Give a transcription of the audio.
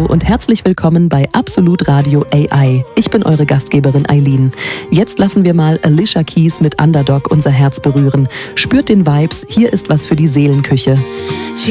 und herzlich willkommen bei Absolut Radio AI. Ich bin eure Gastgeberin Eileen. Jetzt lassen wir mal Alicia Keys mit Underdog unser Herz berühren. Spürt den Vibes, hier ist was für die Seelenküche.